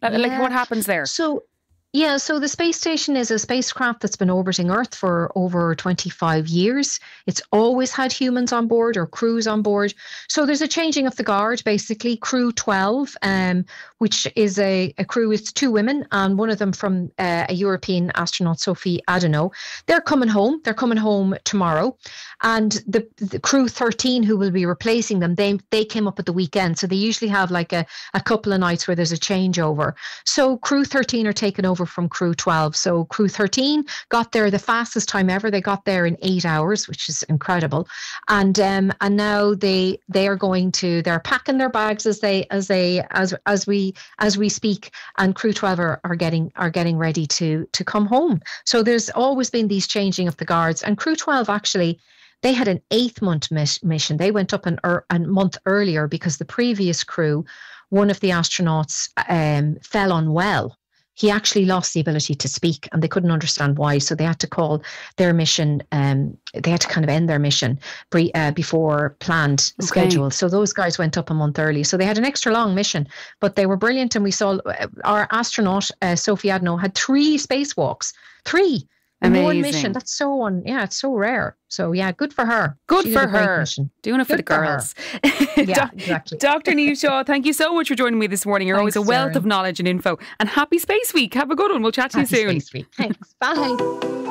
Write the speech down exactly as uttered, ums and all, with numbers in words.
Like, Yeah. what happens there? So, yeah, so the space station is a spacecraft that's been orbiting Earth for over twenty-five years. It's always had humans on board or crews on board. So there's a changing of the guard, basically. Crew twelve, um, which is a, a crew, it's two women, and one of them from uh, a European astronaut, Sophie Adenau. They're coming home. They're coming home tomorrow. And the, the crew thirteen, who will be replacing them, they they came up at the weekend. So they usually have like a, a couple of nights where there's a changeover. So crew thirteen are taken over from crew twelve. So crew thirteen got there the fastest time ever. They got there in eight hours, which is incredible. And um, and now they they are going to they're packing their bags as they as they as as we as we speak. And crew twelve are, are getting are getting ready to to come home. So there's always been these changing of the guards. And crew twelve actually, they had an eighth month mission. They went up an, er, a month earlier because the previous crew, one of the astronauts um, fell unwell. He actually lost the ability to speak and they couldn't understand why. So they had to call their mission, um, they had to kind of end their mission pre, uh, before planned Okay. schedule. So those guys went up a month early. So they had an extra long mission, but they were brilliant. And we saw uh, our astronaut, uh, Sophie Adenau, had three spacewalks, three in one Amazing. mission. That's so, un, yeah, it's so rare. So yeah, good for her. Good She did for a great her. mission. Doing it for Good the for her. girls. Yeah, Doc- exactly. Doctor Niamh Shaw, thank you so much for joining me this morning. You're always a Thanks, wealth Darren. of knowledge and info. And happy Space Week. Have a good one. We'll chat to Happy you soon. Space Week. Thanks. Bye.